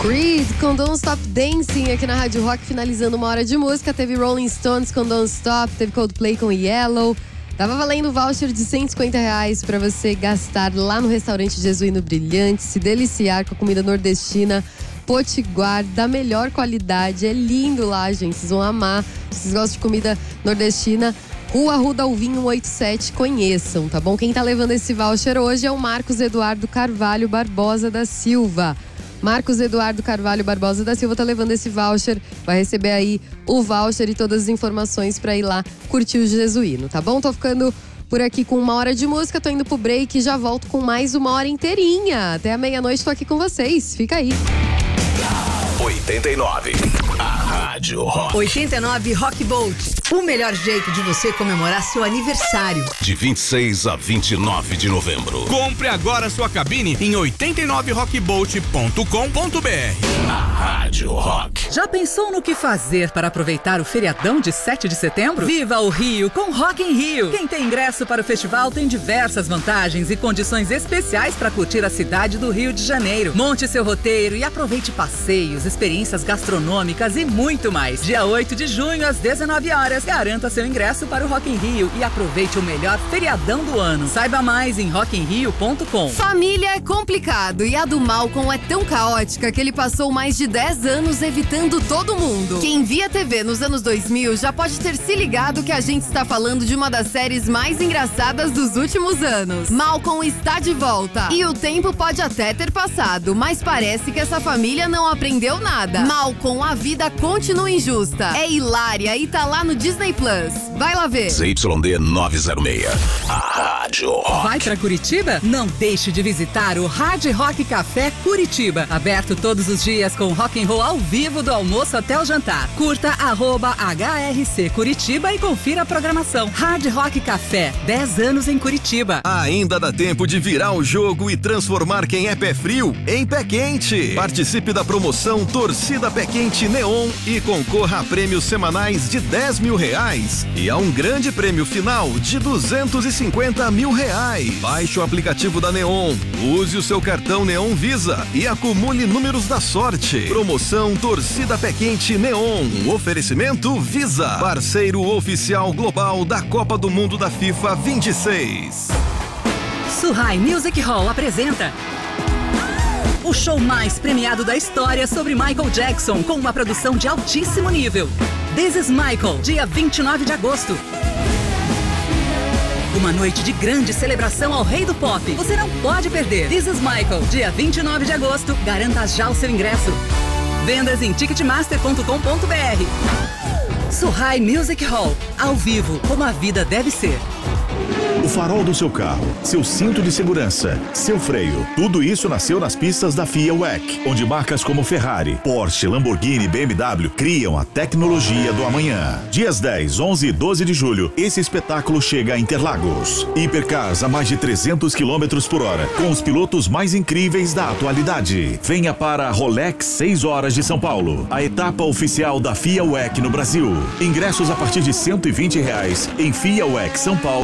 Creed com Don't Stop Dancing aqui na Rádio Rock, finalizando uma hora de música. Teve Rolling Stones com Don't Stop, teve Coldplay com Yellow. Tava valendo voucher de R$150 para você gastar lá no restaurante Jesuíno Brilhante, se deliciar com a comida nordestina Potiguar, da melhor qualidade. É lindo lá, gente, vocês vão amar. Se vocês gostam de comida nordestina, Rua Ruda Alvinho 187, conheçam, tá bom? Quem tá levando esse voucher hoje é o Marcos Eduardo Carvalho Barbosa da Silva. Marcos Eduardo Carvalho Barbosa da Silva tá levando esse voucher, vai receber aí o voucher e todas as informações pra ir lá curtir o Jesuíno, tá bom? Tô ficando por aqui com uma hora de música, tô indo pro break e já volto com mais uma hora inteirinha. Até a meia-noite tô aqui com vocês, fica aí. 89, a Rádio Rock. 89 Rock Bolt, o melhor jeito de você comemorar seu aniversário. De 26 a 29 de novembro. Compre agora sua cabine em 89rockbolt.com.br. A Rádio Rock. Já pensou no que fazer para aproveitar o feriadão de 7 de setembro? Viva o Rio com Rock in Rio. Quem tem ingresso para o festival tem diversas vantagens e condições especiais para curtir a cidade do Rio de Janeiro. Monte seu roteiro e aproveite passeios, experiências gastronômicas e muito mais. Dia 8 de junho, às 19 horas, garanta seu ingresso para o Rock in Rio e aproveite o melhor feriadão do ano. Saiba mais em rockinrio.com. Família é complicado e a do Malcolm é tão caótica que ele passou mais de 10 anos evitando todo mundo. Quem via TV nos anos 2000 já pode ter se ligado que a gente está falando de uma das séries mais engraçadas dos últimos anos. Malcolm está de volta. E o tempo pode até ter passado, mas parece que essa família não aprendeu nada. Malcolm, a vida continua injusta. É hilária e tá lá no Disney Plus. Vai lá ver. ZYD 906, a Rádio Rock. Vai pra Curitiba? Não deixe de visitar o Hard Rock Café Curitiba. Aberto todos os dias com rock and roll ao vivo do almoço até o jantar. Curta @HRC Curitiba e confira a programação. Hard Rock Café, 10 anos em Curitiba. Ainda dá tempo de virar o jogo e transformar quem é pé frio em pé quente. Participe da promoção Torcida Pé Quente Neon e concorra a prêmios semanais de R$10 mil e a um grande prêmio final de R$250 mil. Baixe o aplicativo da Neon, use o seu cartão Neon Visa e acumule números da sorte. Promoção Torcida Pé Quente Neon. Um oferecimento Visa, parceiro oficial global da Copa do Mundo da FIFA 26. Suhai Music Hall apresenta o show mais premiado da história sobre Michael Jackson, com uma produção de altíssimo nível. This is Michael, dia 29 de agosto. Uma noite de grande celebração ao rei do pop. Você não pode perder. This is Michael, dia 29 de agosto. Garanta já o seu ingresso. Vendas em ticketmaster.com.br. Suhai Music Hall, ao vivo, como a vida deve ser. O farol do seu carro, seu cinto de segurança, seu freio, tudo isso nasceu nas pistas da FIA WEC, onde marcas como Ferrari, Porsche, Lamborghini e BMW criam a tecnologia do amanhã. Dias 10, 11 e 12 de julho, esse espetáculo chega a Interlagos. Hipercars a mais de 300 km por hora, com os pilotos mais incríveis da atualidade. Venha para a Rolex 6 horas de São Paulo, a etapa oficial da FIA WEC no Brasil. Ingressos a partir de R$120 em FIA WEC São Paulo.